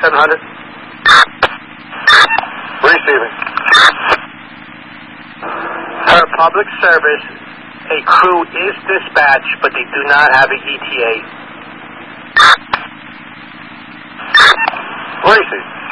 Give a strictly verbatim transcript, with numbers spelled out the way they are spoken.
seven hundred. Receiving. Per public service, a crew is dispatched, but they do not have an E T A. Receive.